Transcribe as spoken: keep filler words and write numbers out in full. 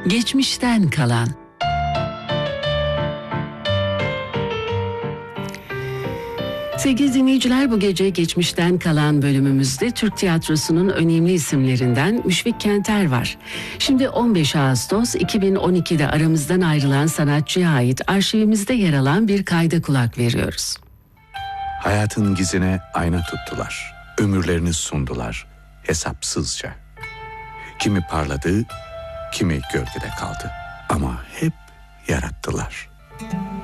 Geçmişten kalan. Sevgili dinleyiciler, bu gece geçmişten kalan bölümümüzde Türk tiyatrosunun önemli isimlerinden Müşfik Kenter var. Şimdi on beş Ağustos iki bin on ikide aramızdan ayrılan sanatçıya ait arşivimizde yer alan bir kayda kulak veriyoruz. Hayatın gizine ayna tuttular, ömürlerini sundular hesapsızca. Kimi parladı, kimi gölgede kaldı ama hep yarattılar.